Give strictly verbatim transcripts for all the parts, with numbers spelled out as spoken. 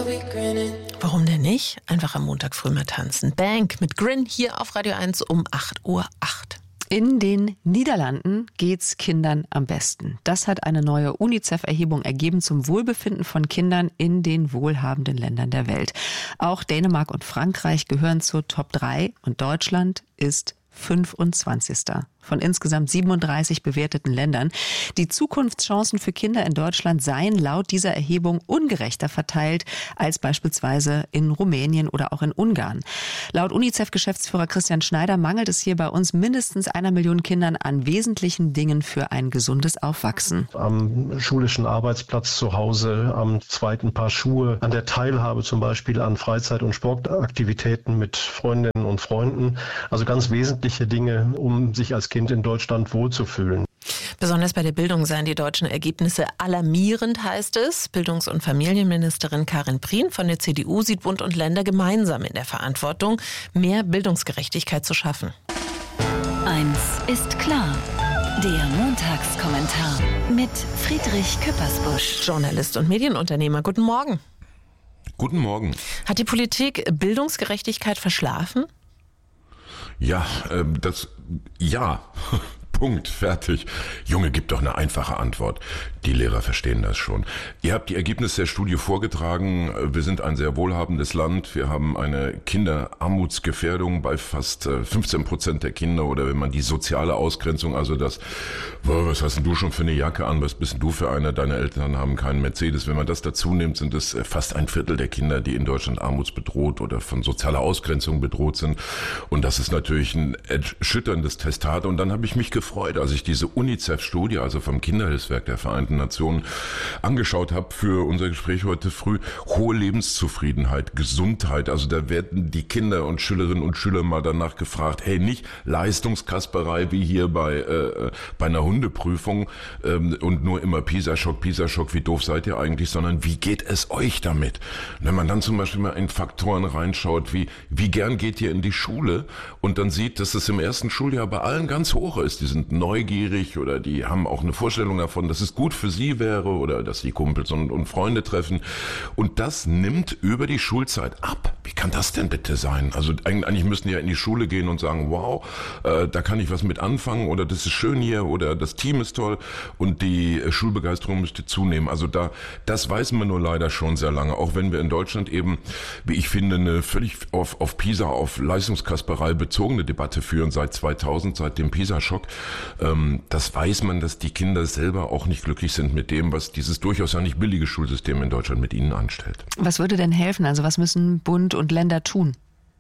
Warum denn nicht? Einfach am Montag früh mal tanzen. Bank mit Grin hier auf Radio eins um acht Uhr acht. In den Niederlanden geht's Kindern am besten. Das hat eine neue UNICEF-Erhebung ergeben zum Wohlbefinden von Kindern in den wohlhabenden Ländern der Welt. Auch Dänemark und Frankreich gehören zur Top drei und Deutschland ist fünfundzwanzigster von insgesamt siebenunddreißig bewerteten Ländern. Die Zukunftschancen für Kinder in Deutschland seien laut dieser Erhebung ungerechter verteilt als beispielsweise in Rumänien oder auch in Ungarn. Laut UNICEF-Geschäftsführer Christian Schneider mangelt es hier bei uns mindestens einer Million Kindern an wesentlichen Dingen für ein gesundes Aufwachsen. Am schulischen Arbeitsplatz zu Hause, am zweiten Paar Schuhe, an der Teilhabe zum Beispiel an Freizeit- und Sportaktivitäten mit Freundinnen und Freunden. Also ganz wesentliche Dinge, um sich als Kind in Deutschland wohlzufühlen. Besonders bei der Bildung seien die deutschen Ergebnisse alarmierend, heißt es. Bildungs- und Familienministerin Karin Prien von der C D U sieht Bund und Länder gemeinsam in der Verantwortung, mehr Bildungsgerechtigkeit zu schaffen. Eins ist klar. Der Montagskommentar mit Friedrich Küppersbusch. Journalist und Medienunternehmer, guten Morgen. Guten Morgen. Hat die Politik Bildungsgerechtigkeit verschlafen? Ja, äh, das, ja, Punkt, fertig. Junge, gib doch eine einfache Antwort. Die Lehrer verstehen das schon. Ihr habt die Ergebnisse der Studie vorgetragen. Wir sind ein sehr wohlhabendes Land. Wir haben eine Kinderarmutsgefährdung bei fast fünfzehn Prozent der Kinder. Oder wenn man die soziale Ausgrenzung, also das, was hast denn du schon für eine Jacke an, was bist denn du für eine, deine Eltern haben keinen Mercedes. Wenn man das dazu nimmt, sind es fast ein Viertel der Kinder, die in Deutschland armutsbedroht oder von sozialer Ausgrenzung bedroht sind. Und das ist natürlich ein erschütterndes Testat. Und dann habe ich mich gefreut, als ich diese UNICEF-Studie, also vom Kinderhilfswerk der Vereinten Nationen, angeschaut habe für unser Gespräch heute früh. Hohe Lebenszufriedenheit, Gesundheit, also da werden die Kinder und Schülerinnen und Schüler mal danach gefragt, hey, nicht Leistungskasperei wie hier bei äh, bei einer Hundeprüfung ähm, und nur immer PISA-Schock, PISA-Schock, wie doof seid ihr eigentlich, sondern wie geht es euch damit? Wenn man dann zum Beispiel mal in Faktoren reinschaut, wie wie gern geht ihr in die Schule und dann sieht, dass es im ersten Schuljahr bei allen ganz hoch ist, die sind neugierig oder die haben auch eine Vorstellung davon, dass es gut für sie wäre oder dass sie Kumpels und, und Freunde treffen. Und das nimmt über die Schulzeit ab. Wie kann das denn bitte sein? Also eigentlich müssten die ja in die Schule gehen und sagen, wow, äh, da kann ich was mit anfangen oder das ist schön hier oder das Team ist toll und die äh, Schulbegeisterung müsste zunehmen. Also da, das weiß man nur leider schon sehr lange. Auch wenn wir in Deutschland eben, wie ich finde, eine völlig auf, auf PISA, auf Leistungskasperei bezogene Debatte führen seit zweitausend, seit dem PISA-Schock. Ähm, das weiß man, dass die Kinder selber auch nicht glücklich sind mit dem, was dieses durchaus ja nicht billige Schulsystem in Deutschland mit ihnen anstellt. Was würde denn helfen? Also was müssen Bund und Länder tun?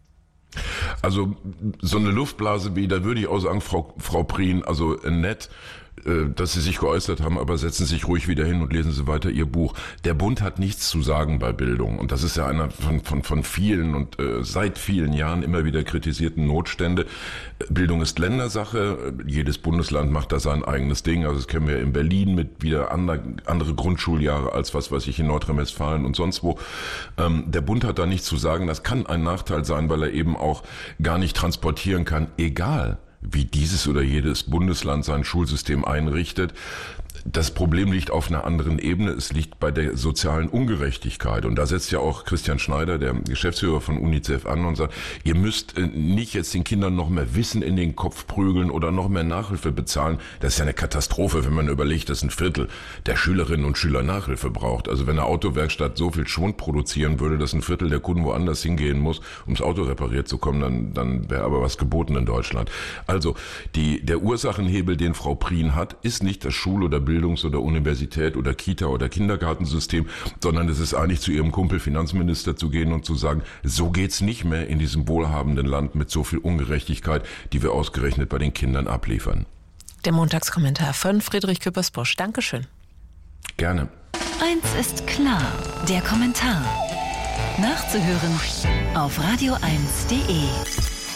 Also so eine Luftblase wie, da würde ich auch sagen, Frau, Frau Prien, also nett, dass Sie sich geäußert haben, aber setzen Sie sich ruhig wieder hin und lesen Sie weiter Ihr Buch. Der Bund hat nichts zu sagen bei Bildung und das ist ja einer von, von, von vielen und äh, seit vielen Jahren immer wieder kritisierten Notstände. Bildung ist Ländersache, jedes Bundesland macht da sein eigenes Ding, also das kennen wir in Berlin mit wieder andere, andere Grundschuljahre als was weiß ich in Nordrhein-Westfalen und sonst wo. Ähm, der Bund hat da nichts zu sagen, das kann ein Nachteil sein, weil er eben auch gar nicht transportieren kann, egal wie dieses oder jedes Bundesland sein Schulsystem einrichtet. Das Problem liegt auf einer anderen Ebene. Es liegt bei der sozialen Ungerechtigkeit. Und da setzt ja auch Christian Schneider, der Geschäftsführer von UNICEF, an und sagt, ihr müsst nicht jetzt den Kindern noch mehr Wissen in den Kopf prügeln oder noch mehr Nachhilfe bezahlen. Das ist ja eine Katastrophe, wenn man überlegt, dass ein Viertel der Schülerinnen und Schüler Nachhilfe braucht. Also wenn eine Autowerkstatt so viel Schwund produzieren würde, dass ein Viertel der Kunden woanders hingehen muss, um das Auto repariert zu kommen, dann, dann wäre aber was geboten in Deutschland. Also die, der Ursachenhebel, den Frau Prien hat, ist nicht das Schul- oder Bildungs- oder Universität oder Kita oder Kindergartensystem, sondern es ist eigentlich zu ihrem Kumpel Finanzminister zu gehen und zu sagen, so geht's nicht mehr in diesem wohlhabenden Land mit so viel Ungerechtigkeit, die wir ausgerechnet bei den Kindern abliefern. Der Montagskommentar von Friedrich Küppersbusch. Dankeschön. Gerne. Eins ist klar, der Kommentar. Nachzuhören auf radio eins punkt de.